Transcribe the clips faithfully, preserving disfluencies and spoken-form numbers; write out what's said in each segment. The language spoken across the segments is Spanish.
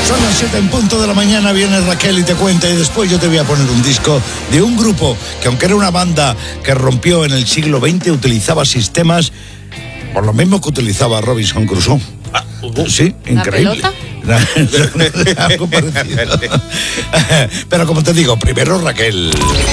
Son las siete en punto de la mañana, viene Raquel y te cuenta, y después yo te voy a poner un disco de un grupo que, aunque era una banda que rompió en el siglo veinte, utilizaba sistemas por lo mismo que utilizaba Robinson Crusoe. Ah, uh, sí, increíble. ¿La pelota? Algo parecido. Pero como te digo, primero Raquel.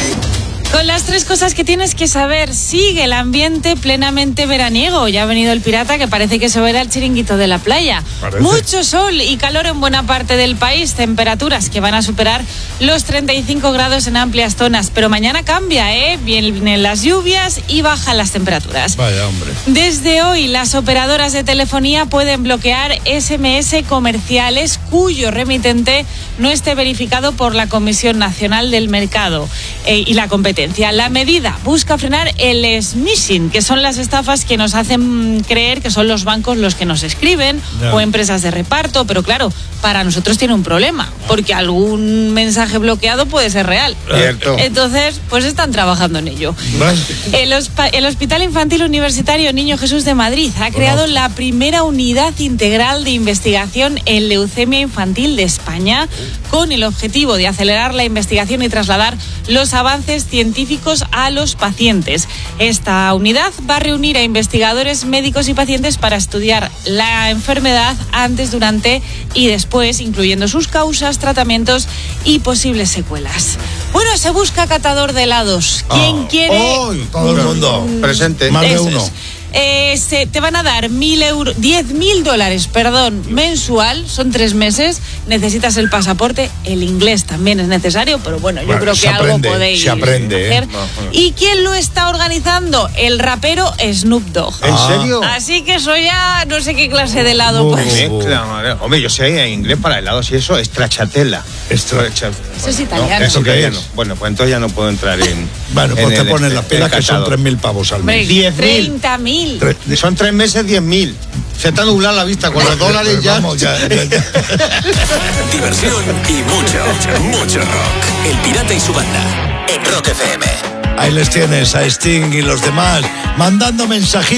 Con las tres cosas que tienes que saber, sigue el ambiente plenamente veraniego. Ya ha venido el pirata, que parece que se va a ir al chiringuito de la playa. Parece. Mucho sol y calor en buena parte del país, temperaturas que van a superar los treinta y cinco grados en amplias zonas. Pero mañana cambia, ¿eh? Vienen las lluvias y bajan las temperaturas. Vaya, hombre. Desde hoy, las operadoras de telefonía pueden bloquear ese eme ese comerciales cuyo remitente no esté verificado por la Comisión Nacional del Mercado eh, y la Competencia. La medida busca frenar el smishing, que son las estafas que nos hacen creer que son los bancos los que nos escriben, no. o empresas de reparto, pero claro, para nosotros tiene un problema, porque algún mensaje bloqueado puede ser real. Cierto. Entonces, pues están trabajando en ello. El, Ospa- el Hospital Infantil Universitario Niño Jesús de Madrid ha creado la primera unidad integral de investigación en leucemia infantil de España, con el objetivo de acelerar la investigación y trasladar los avances científicos científicos a los pacientes. Esta unidad va a reunir a investigadores, médicos y pacientes para estudiar la enfermedad antes, durante y después, incluyendo sus causas, tratamientos y posibles secuelas. Bueno, se busca catador de helados. ¿Quién oh, quiere? Oh, todo el mundo. Presente. Más de Eso uno. Es. Eh, se, te van a dar mil euros, diez mil dólares, perdón, mensual, son tres meses. Necesitas el pasaporte, el inglés también es necesario, pero bueno, yo bueno, creo que aprende, algo podéis se aprende, hacer. ¿eh? ¿Y quién lo está organizando? El rapero Snoop Dogg. ¿En serio? Así que eso ya no sé qué clase de helado Uh, pues. uh, Claro, hombre, yo sé en inglés para helados y eso, stracciatella. Stracciatella. Eso es italiano. No, eso ¿Qué italiano. es? Bueno, pues entonces ya no puedo entrar en. Bueno, pues en te el- pones las el pilas, que son catador. tres mil pavos al mes. diez mil. treinta mil. Tres- Son tres meses, diez mil. Se te ha nublado la vista con los dólares ya. Vamos, ya, ya, ya. Diversión y mucho, mucho rock. El Pirata y su banda en Rock F M. Ahí les tienes a Sting y los demás mandando mensajitos.